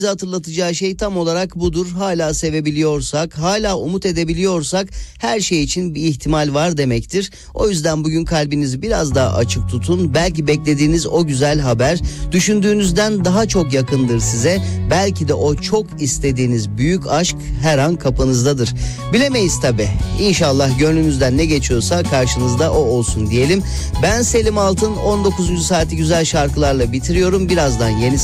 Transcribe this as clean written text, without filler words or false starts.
Bize hatırlatacağı şey tam olarak budur. Hala sevebiliyorsak, hala umut edebiliyorsak her şey için bir ihtimal var demektir. O yüzden bugün kalbinizi biraz daha açık tutun. Belki beklediğiniz o güzel haber düşündüğünüzden daha çok yakındır size. Belki de o çok istediğiniz büyük aşk her an kapınızdadır. Bilemeyiz tabii. İnşallah gönlünüzden ne geçiyorsa karşınızda o olsun diyelim. Ben Selim Altın, 19. saati güzel şarkılarla bitiriyorum. Birazdan yeni